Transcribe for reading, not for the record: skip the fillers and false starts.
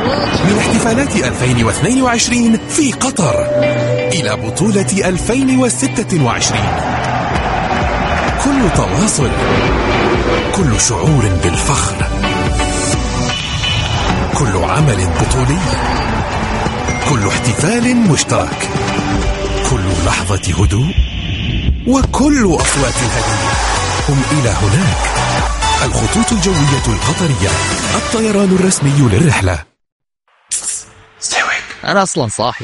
من احتفالات 2022 في قطر إلى بطولة 2026، كل تواصل، كل شعور بالفخر، كل عمل بطولي، كل احتفال مشترك، كل لحظة هدوء، وكل أصوات الهدية. هم إلى هناك. الخطوط الجوية القطرية، الطيران الرسمي للرحلة. أنا أصلا صاحي.